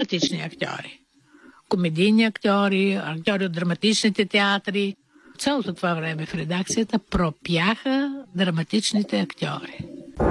драматични актьори. Комедийни актьори, актьори от драматичните театри. Цялото това време в редакцията пропяха драматичните актьори.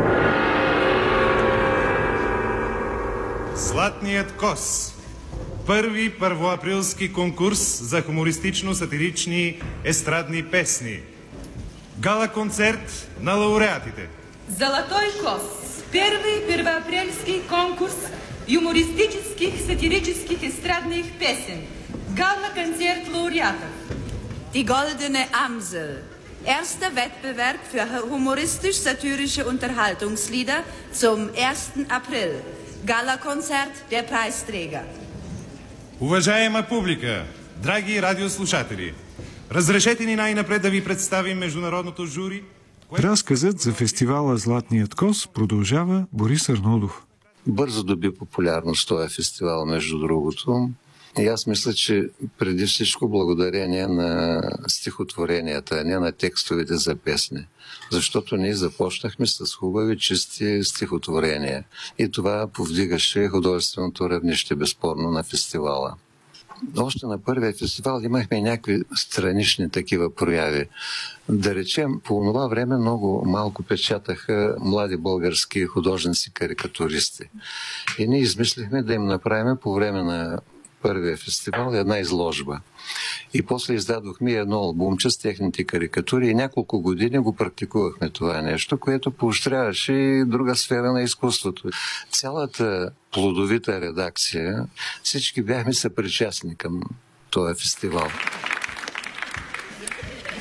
Златният кос. Първи първоаприлски конкурс за хумористично-сатирични естрадни песни. Гала-концерт на лауреатите. Золотой кос. Первый первоапрельский конкурс юмористических, сатирических эстрадных песен. Gala-Konzert лауреатов. Die Goldene Amsel. Erster Wettbewerb für humoristisch-satirische Unterhaltungslieder zum 1. April. Gala-Konzert der Preisträger. Уважаема публика, драги радиослушатели, разрешете ни най-напред да ви представим международното жури. Разказът за фестивала Златният кос продължава Борис Арнолдов. Бързо доби популярност този фестивал, между другото. И аз мисля, че преди всичко благодарение на стихотворенията, а не на текстовете за песни. Защото ние започнахме с хубави, чисти стихотворения. И това повдигаше художественото равнище безспорно на фестивала. Още на първия фестивал имахме някакви странични такива прояви. Да речем, по това време много малко печатаха млади български художници-карикатуристи. И ние измислихме да им направим по време на първия фестивал една изложба. И после издадохме едно албумче с техните карикатури и няколко години го практикувахме това нещо, което поощряваше и друга сфера на изкуството. Цялата плодовита редакция, всички бяхме съпричастни към този фестивал.